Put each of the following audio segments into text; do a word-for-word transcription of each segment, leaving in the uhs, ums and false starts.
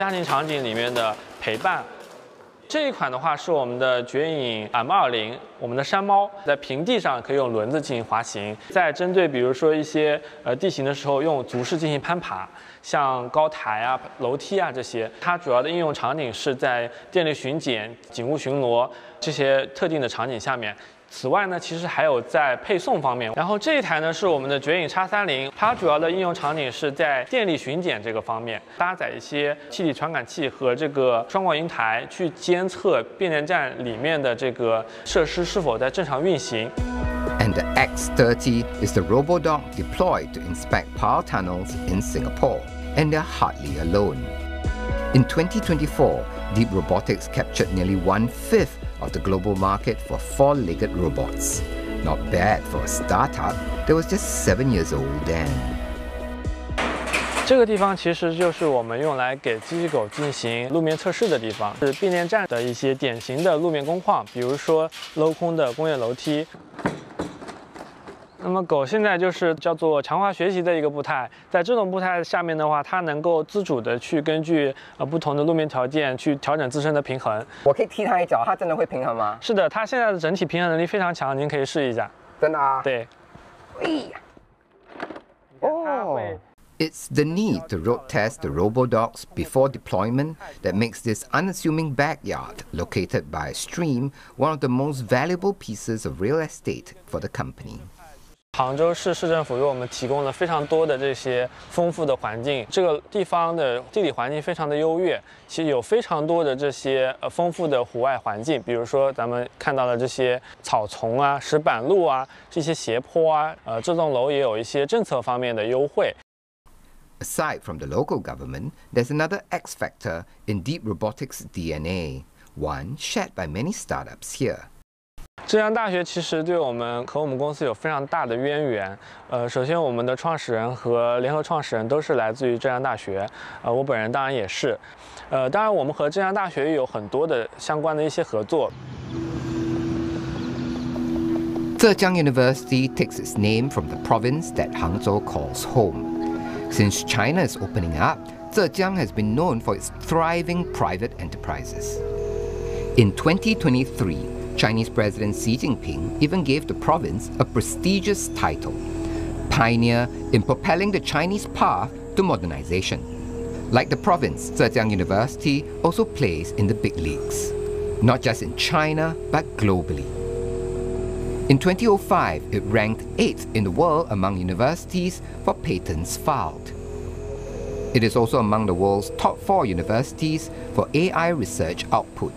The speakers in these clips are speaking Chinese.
家庭场景里面的陪伴。这一款的话是我们的绝影 M 二零，我们的山猫在平地上可以用轮子进行滑行，在针对比如说一些呃地形的时候，用足式进行攀爬，像高台啊、楼梯啊这些。它主要的应用场景是在电力巡检、警务巡逻这些特定的场景下面。 此外呢，其实还有在配送方面。然后这一台呢是我们的绝影 X 三零，它主要的应用场景是在电力巡检这个方面，搭载一些气体传感器和这个双广云台去监测变电站里面的这个设施是否在正常运行。 And the X thirty is the RoboDog deployed to inspect power tunnels in Singapore, and they're hardly alone. In twenty twenty-four, Deep Robotics captured nearly one-fifth of the global market for four-legged robots. Not bad for a startup that was just seven years old then. 这个地方其实就是我们用来给机器狗进行路面测试的地方，是变电站的一些典型的路面工况，比如说镂空的工业楼梯。 那么狗现在就是叫做强化学习的一个步态，在这种步态下面的话，它能够自主的去根据呃不同的路面条件去调整自身的平衡。 我可以踢它一脚，它真的会平衡吗？ 是的，它现在的整体平衡能力非常强，您可以试一下。 真的啊？ 对。 哦。 It's the need to road test the RoboDogs before deployment that makes this unassuming backyard located by a stream one of the most valuable pieces of real estate for the company. 杭州市市政府为我们提供了非常多的这些丰富的环境，这个地方的地理环境非常的优越，其实有非常多的这些呃丰富的户外环境，比如说咱们看到的这些草丛啊、石板路啊、这些斜坡啊，呃，这栋楼也有一些政策方面的优惠。 Aside from the local government, there's another X factor in Deep Robotics' D N A, one shared by many startups here. 浙江大学其实对我们和我们公司有非常大的渊源。呃，首先我们的创始人和联合创始人都是来自于浙江大学，呃，我本人当然也是。呃，当然我们和浙江大学也有很多的相关的一些合作。 Zhejiang University takes its name from the province that Hangzhou calls home. Since China is opening up, Zhejiang has been known for its thriving private enterprises. In twenty twenty-three, Chinese President Xi Jinping even gave the province a prestigious title, pioneer in propelling the Chinese path to modernization. Like the province, Zhejiang University also plays in the big leagues, not just in China, but globally. In twenty oh five, it ranked eighth in the world among universities for patents filed. It is also among the world's top four universities for A I research output.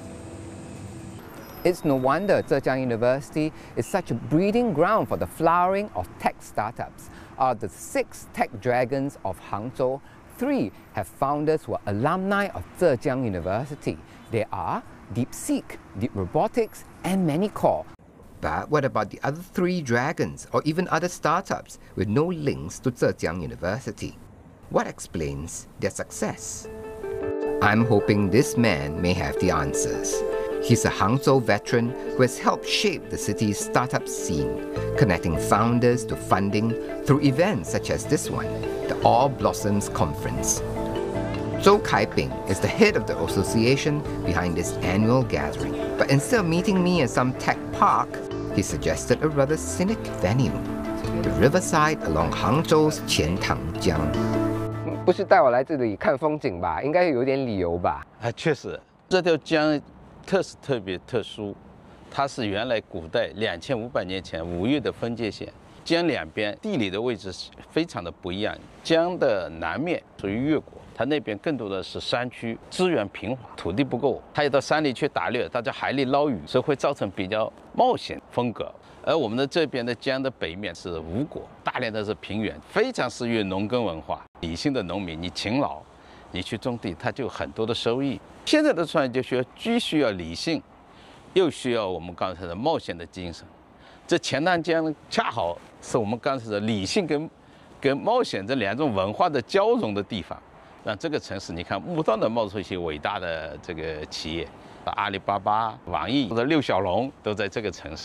It's no wonder Zhejiang University is such a breeding ground for the flowering of tech startups. Out of the six tech dragons of Hangzhou, three have founders who are alumni of Zhejiang University. They are DeepSeek, Deep Robotics, and Manycore. But what about the other three dragons or even other startups with no links to Zhejiang University? What explains their success? I'm hoping this man may have the answers. He's a Hangzhou veteran who has helped shape the city's startup scene, connecting founders to funding through events such as this one, the All Blossoms Conference. Zhou Kaiping is the head of the association behind this annual gathering. But instead of meeting me at some tech park, he suggested a rather scenic venue, the riverside along Hangzhou's Qiantangjiang. 不是带我来这里看风景吧？应该有点理由吧？ 啊，确实，这条江特是特别特殊，它是原来古代两千五百年前吴越的分界线。江两边地理的位置是非常的不一样。江的南面属于越国，它那边更多的是山区，资源贫乏，土地不够，它要到山里去打猎，它在海里捞鱼，所以会造成比较冒险风格。而我们的这边的江的北面是吴国，大量的是平原，非常适于农耕文化。理性的农民，你勤劳，你去种地，它就有很多的收益。现在的创业就需要既需要理性，又需要我们刚才的冒险的精神。这钱塘江恰好是我们刚才的理性跟跟冒险这两种文化的交融的地方，让这个城市你看不断的冒出一些伟大的这个企业，阿里巴巴、网易或者六小龙都在这个城市。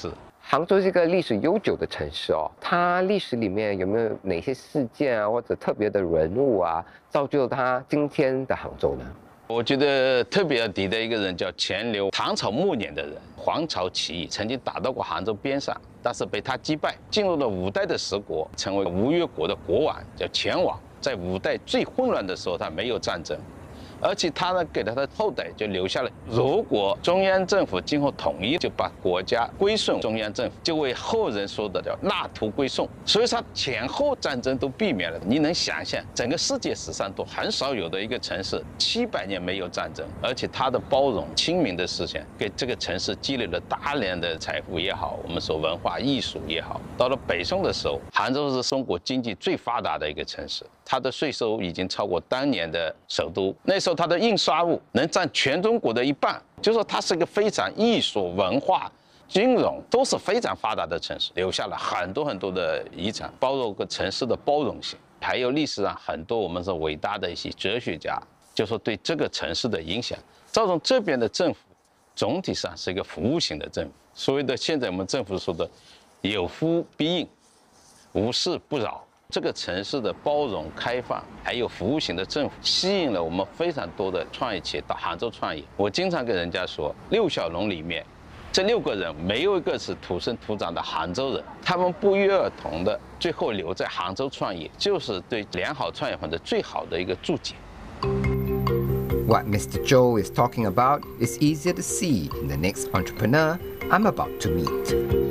杭州是一个历史悠久的城市哦，它历史里面有没有哪些事件啊，或者特别的人物啊，造就它今天的杭州呢？ 我觉得特别要提的一个人叫钱镠，唐朝末年的人，黄巢起义曾经打到过杭州边上，但是被他击败，进入了五代的十国，成为吴越国的国王，叫钱王。在五代最混乱的时候，他没有战争。而且他呢，给他的后代就留下了，如果中央政府今后统一，就把国家归顺中央政府，就为后人说的叫纳徒归宋。所以他前后战争都避免了。你能想象，整个世界史上都很少有的一个城市，七百年没有战争，而且他的包容、亲民的思想，给这个城市积累了大量的财富也好，我们说文化艺术也好。到了北宋的时候，杭州是中国经济最发达的一个城市，它的税收已经超过当年的首都。那时候它的印刷物能占全中国的一半，就是说它是一个非常艺术、文化、金融都是非常发达的城市，留下了很多很多的遗产，包括个城市的包容性，还有历史上很多我们说伟大的一些哲学家，就说对这个城市的影响，造成这边的政府总体上是一个服务型的政府。所谓的现在我们政府说的有服必应，无事不扰。这个城市的包容、开放，还有服务型的政府，吸引了我们非常多的创业企业到杭州创业。我经常跟人家说，六小龙里面，这六个人没有一个是土生土长的杭州人，他们不约而同的最后留在杭州创业，就是对良好创业环境最好的一个注解。 What Mister Zhou is talking about is easier to see in the next entrepreneur I'm about to meet.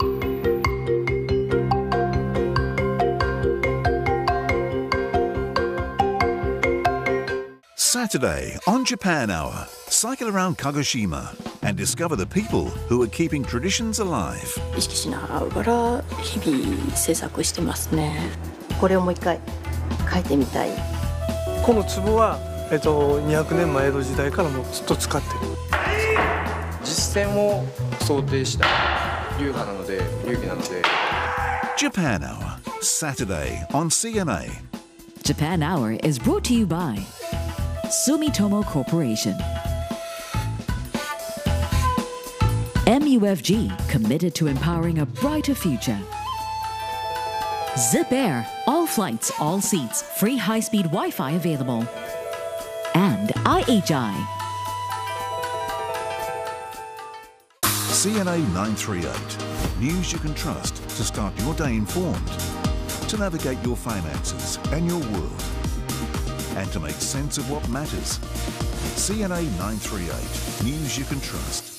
Saturday on Japan Hour, cycle around Kagoshima and discover the people who are keeping traditions alive. 意識しながら日々制作してますね。これをもう一回書いてみたい。 この壺は、えっと、にひゃくねんまえ江戸時代からもうずっと使ってる。 実践を想定した流派なので、流儀なので。 Japan Hour, Saturday on C N A. Japan Hour is brought to you by Sumitomo Corporation. M U F G, committed to empowering a brighter future. Zip Air, all flights, all seats, free high-speed Wi-Fi available. And I H I. C N A nine thirty-eight, news you can trust to start your day informed, to navigate your finances and your world, and to make sense of what matters. C N A nine thirty-eight, news you can trust.